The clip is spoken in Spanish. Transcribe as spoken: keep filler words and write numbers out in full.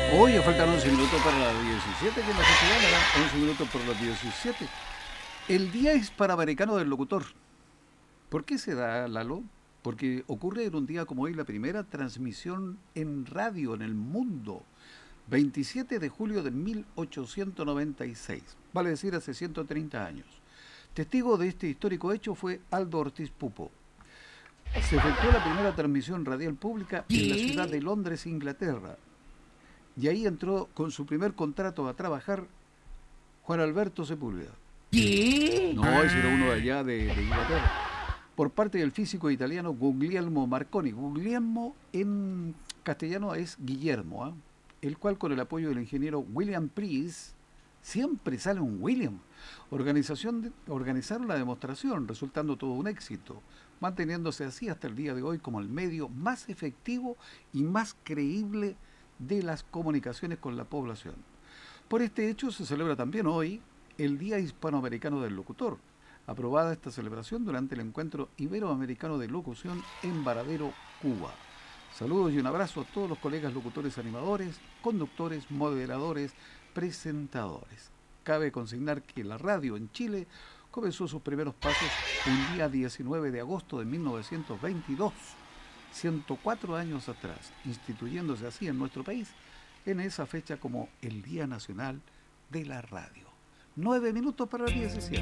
Oye, faltan once minutos para las diecisiete, que es la festividad, ¿verdad? once minutos por las diecisiete. El Día Hispanoamericano del Locutor. ¿Por qué se da, Lalo? Porque ocurre en un día como hoy la primera transmisión en radio en el mundo. veintisiete de julio de mil ochocientos noventa y seis, vale decir hace ciento treinta años. Testigo de este histórico hecho fue Aldo Ortiz Pupo. Se efectuó la primera transmisión radial pública en la ciudad de Londres, Inglaterra, y ahí entró con su primer contrato a trabajar Juan Alberto Sepúlveda. No, ese era uno de allá de, de Inglaterra. Por parte del físico italiano Guglielmo Marconi. Guglielmo en castellano es Guillermo, ¿eh? El cual con el apoyo del ingeniero William Price, siempre sale un William, organización de- organizaron la demostración, resultando todo un éxito, manteniéndose así hasta el día de hoy como el medio más efectivo y más creíble de las comunicaciones con la población. Por este hecho se celebra también hoy el Día Hispanoamericano del Locutor, aprobada esta celebración durante el Encuentro Iberoamericano de Locución en Varadero, Cuba. Saludos y un abrazo a todos los colegas locutores animadores, conductores, moderadores, presentadores. Cabe consignar que la radio en Chile comenzó sus primeros pasos un día diecinueve de agosto de mil novecientos veintidós, ciento cuatro años atrás, instituyéndose así en nuestro país en esa fecha como el Día Nacional de la Radio. Nueve minutos para las diecisiete.